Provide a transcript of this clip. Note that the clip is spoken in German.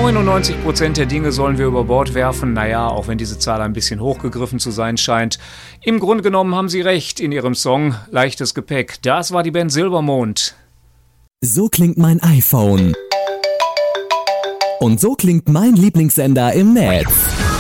99% der Dinge sollen wir über Bord werfen. Naja, auch wenn diese Zahl ein bisschen hochgegriffen zu sein scheint. Im Grunde genommen haben sie recht in ihrem Song Leichtes Gepäck. Das war die Band Silbermond. So klingt mein iPhone. Und so klingt mein Lieblingssender im Netz.